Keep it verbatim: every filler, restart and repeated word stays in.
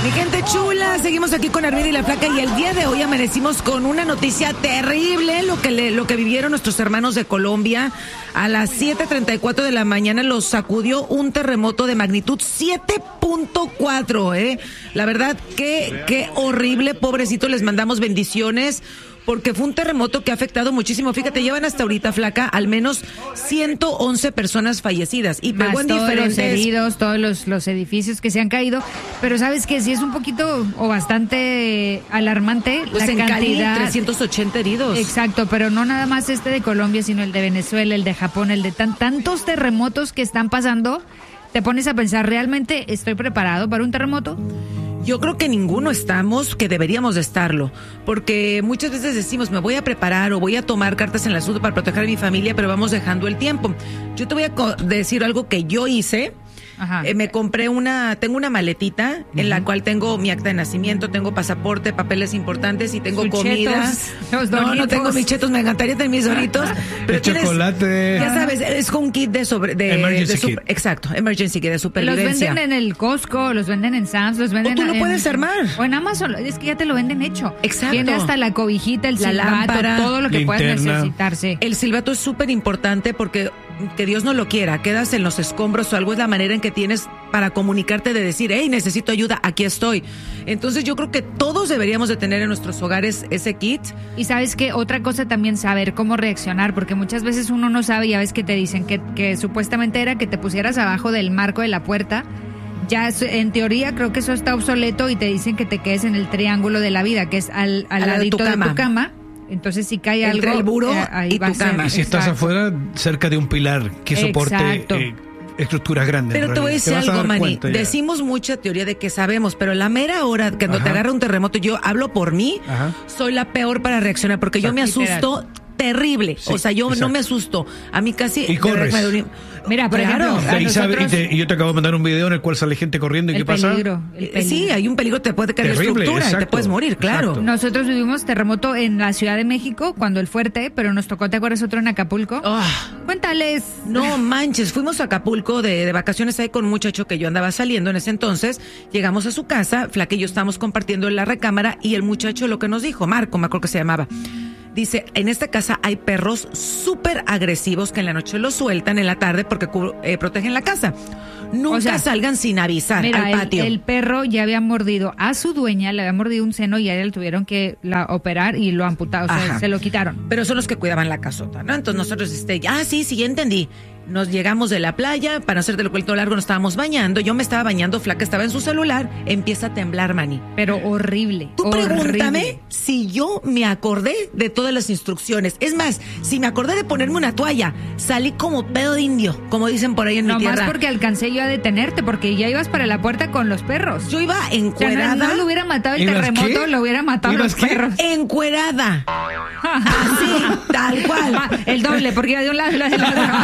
Mi gente chula, seguimos aquí con Armida y la Flaca y el día de hoy amanecimos con una noticia terrible, lo que le, lo que vivieron nuestros hermanos de Colombia. A las siete treinta y cuatro de la mañana los sacudió un terremoto de magnitud siete punto cuatro, eh. La verdad, que, qué horrible, pobrecito, les mandamos bendiciones. Porque fue un terremoto que ha afectado muchísimo. Fíjate, llevan hasta ahorita, Flaca, al menos ciento once personas fallecidas. Y pegó en todos diferentes... los heridos, todos los, los edificios que se han caído. Pero ¿sabes qué? Sí es un poquito o bastante alarmante pues la en cantidad. Cali, trescientos ochenta heridos. Exacto, pero no nada más este de Colombia, sino el de Venezuela, el de Japón, el de tan, tantos terremotos que están pasando. Te pones a pensar, ¿realmente estoy preparado para un terremoto? Yo creo que ninguno estamos, que deberíamos de estarlo, porque muchas veces decimos, me voy a preparar o voy a tomar cartas en el asunto para proteger a mi familia, pero vamos dejando el tiempo. Yo te voy a co- decir algo que yo hice. Ajá. Eh, me compré una, tengo una maletita uh-huh. en la cual tengo mi acta de nacimiento, tengo pasaporte, papeles importantes y tengo Sus comida. Chetos, no, no tengo mis chetos, me encantaría tener mis doritos. El chocolate. Ya sabes, es con un kit de sobre, de, emergency de super, kit. Exacto, emergency kit de supervivencia. Los venden en el Costco, los venden en Sam's, los venden o tú lo en, puedes armar. O en Amazon, es que ya te lo venden hecho. Exacto. Tiene hasta la cobijita, el la silbato, lámpara, todo lo que puedas necesitarse. El silbato es súper importante porque que Dios no lo quiera, quedas en los escombros o algo, es la manera en que tienes para comunicarte de decir, hey, necesito ayuda, aquí estoy. Entonces yo creo que todos deberíamos de tener en nuestros hogares ese kit. Y sabes que otra cosa también, saber cómo reaccionar, porque muchas veces uno no sabe, ya ves que te dicen que, que supuestamente era que te pusieras abajo del marco de la puerta. Ya en teoría creo que eso está obsoleto y te dicen que te quedes en el triángulo de la vida, que es al, al ladito de tu, de tu cama. Entonces si cae entre algo el buró eh, ahí y va tu a ser, cama. Y si estás exacto. afuera, cerca de un pilar que soporte eh, estructuras grandes. Pero te voy a decir algo, Manny. Ya. Decimos mucha teoría de que sabemos, pero la mera hora que cuando Ajá. te agarra un terremoto, yo hablo por mí, Ajá. soy la peor para reaccionar, porque yo me asusto literal. terrible. Sí, o sea, yo exacto. no me asusto. A mí casi... Y corres. Me... Mira, por claro. ejemplo, a y, sabe, nosotros, y, te, y yo te acabo de mandar un video en el cual sale gente corriendo y el ¿qué pasa? peligro, el peligro. Sí, hay un peligro, te puede caer Terrible, estructura exacto, y te puedes morir, claro. exacto. Nosotros vivimos terremoto en la Ciudad de México, cuando el fuerte, pero nos tocó, ¿te acuerdas otro en Acapulco? Oh, Cuéntales. no manches, fuimos a Acapulco de, de vacaciones ahí con un muchacho que yo andaba saliendo en ese entonces. Llegamos a su casa, Flaca y yo estábamos compartiendo en la recámara y el muchacho lo que nos dijo, Marco, me acuerdo que se llamaba. Dice, en esta casa hay perros súper agresivos que en la noche los sueltan en la tarde porque eh, protegen la casa. Nunca o sea, salgan sin avisar mira, al patio. El, el perro ya había mordido a su dueña, le había mordido un seno y a ella le tuvieron que la operar y lo amputaron, o sea, Ajá. se lo quitaron. Pero son los que cuidaban la casota, ¿no? Entonces nosotros, este, ah, sí, sí, ya entendí. Nos llegamos de la playa, para hacerte el cuento largo, nos estábamos bañando, yo me estaba bañando, Flaca estaba en su celular, empieza a temblar, Manny. Pero horrible. Tú horrible. Pregúntame si yo me acordé de todas las instrucciones. Es más, si me acordé de ponerme una toalla, salí como pedo de indio, como dicen por ahí en no mi tierra. No más porque alcancé yo a detenerte, porque ya ibas para la puerta con los perros. Yo iba encuerada. O sea, no, no lo hubiera matado el terremoto, qué? Lo hubiera matado los qué? perros. Encuerada. Así, tal cual. Ah, el doble, porque iba de un lado y de otro.